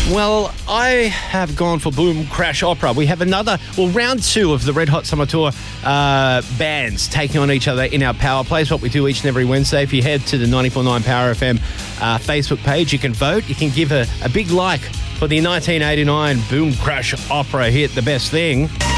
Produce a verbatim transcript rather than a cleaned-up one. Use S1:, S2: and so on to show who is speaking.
S1: Well, I have gone for Boom Crash Opera. We have another, well, round two of the Red Hot Summer Tour uh, bands taking on each other in our Power Plays, what we do each and every Wednesday. If you head to the ninety-four point nine Power F M uh, Facebook page, you can vote. You can give a, a big like for the nineteen eighty-nine Boom Crash Opera hit, The Best Thing.